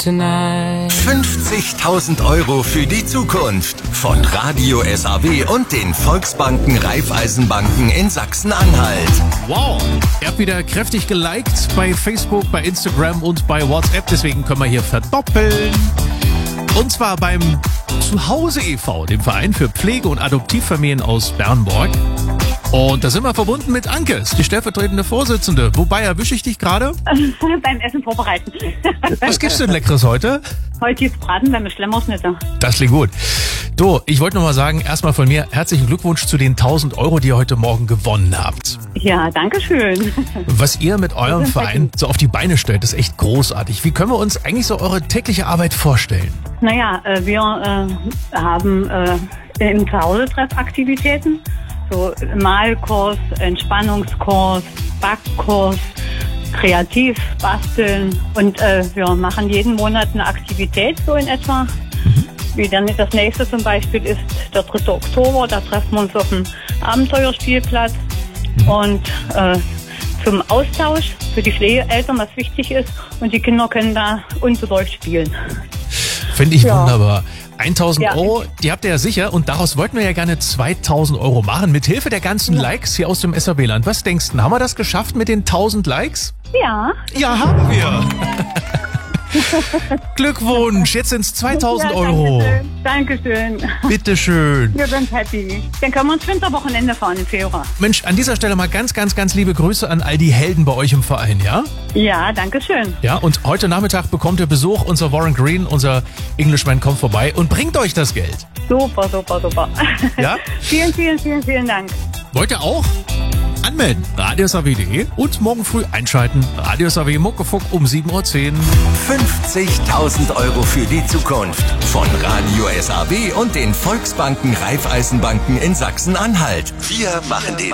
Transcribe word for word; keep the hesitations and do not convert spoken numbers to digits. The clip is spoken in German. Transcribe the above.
tonight. fünfzigtausend Euro für die Zukunft von Radio S A W und den Volksbanken Raiffeisenbanken in Sachsen-Anhalt. Wow, ihr habt wieder kräftig geliked bei Facebook, bei Instagram und bei WhatsApp, deswegen können wir hier verdoppeln. Und zwar beim Zuhause e V, dem Verein für Pflege- und Adoptivfamilien aus Bernburg. Und da sind wir verbunden mit Anke, ist die stellvertretende Vorsitzende. Wobei erwische ich dich gerade? Beim Essen vorbereiten. Was gibt's denn Leckeres heute? Heute gibt's Braten beim Schlemmersnitte. Das klingt gut. Du, ich wollte noch mal sagen, erstmal von mir herzlichen Glückwunsch zu den tausend Euro, die ihr heute Morgen gewonnen habt. Ja, danke schön. Was ihr mit eurem Verein so auf die Beine stellt, ist echt großartig. Wie können wir uns eigentlich so eure tägliche Arbeit vorstellen? Naja, äh, wir äh, haben äh, im Zuhause-Treff Aktivitäten. So Malkurs, Entspannungskurs, Backkurs, Kreativ, Basteln. Und äh, wir machen jeden Monat eine Aktivität so in etwa. Mhm. Wie dann das nächste zum Beispiel ist der dritte Oktober. Da treffen wir uns auf dem Abenteuerspielplatz. Mhm. Und äh, zum Austausch für die Pflegeeltern, was wichtig ist. Und die Kinder können da unbesorgt spielen. Finde ich ja. wunderbar. tausend Ja. Euro, die habt ihr ja sicher und daraus wollten wir ja gerne zweitausend Euro machen, mit Hilfe der ganzen Ja. Likes hier aus dem S A W-Land. Was denkst du, haben wir das geschafft mit den tausend Likes? Ja. Ja, haben wir. Glückwunsch, jetzt sind es zweitausend Ja, Euro. Dankeschön. Dankeschön. Bitteschön. Wir sind happy. Dann können wir uns Winterwochenende fahren im Februar. Mensch, an dieser Stelle mal ganz, ganz, ganz liebe Grüße an all die Helden bei euch im Verein, ja? Ja, danke schön. Ja, und heute Nachmittag bekommt ihr Besuch. Unser Warren Green, unser Englishman, kommt vorbei und bringt euch das Geld. Super, super, super. Ja? Vielen, vielen, vielen, vielen Dank. Wollt ihr auch? Anmelden, radio s a w punkt de und morgen früh einschalten. Radio S A W Muckefuck um sieben Uhr zehn. fünfzigtausend Euro für die Zukunft von Radio S A W und den Volksbanken Raiffeisenbanken in Sachsen-Anhalt. Wir machen den